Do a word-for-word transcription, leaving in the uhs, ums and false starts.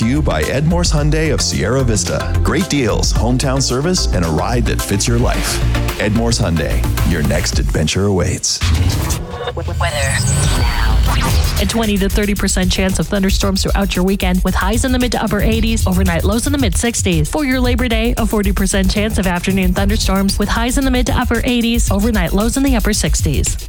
to you by Ed Morse Hyundai of Sierra Vista. Great deals, hometown service, and a ride that fits your life. Ed Morse Hyundai, your next adventure awaits. Weather now. A twenty to thirty percent chance of thunderstorms throughout your weekend with highs in the mid to upper eighties, overnight lows in the mid sixties. For your Labor Day, a forty percent chance of afternoon thunderstorms with highs in the mid to upper eighties, overnight lows in the upper sixties.